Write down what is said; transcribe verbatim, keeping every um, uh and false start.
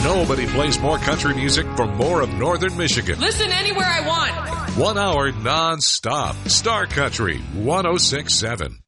Nobody plays more country music for more of Northern Michigan. Listen anywhere I want. One hour non-stop. Star Country one oh six point seven.